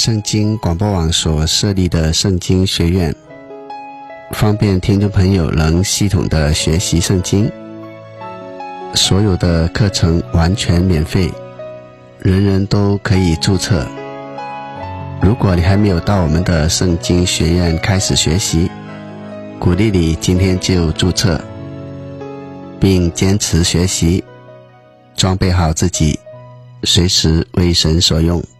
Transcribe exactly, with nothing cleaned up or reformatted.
圣经广播网所设立的圣经学院，方便听众朋友能系统的学习圣经。所有的课程完全免费，人人都可以注册。如果你还没有到我们的圣经学院开始学习，鼓励你今天就注册，并坚持学习，装备好自己，随时为神所用。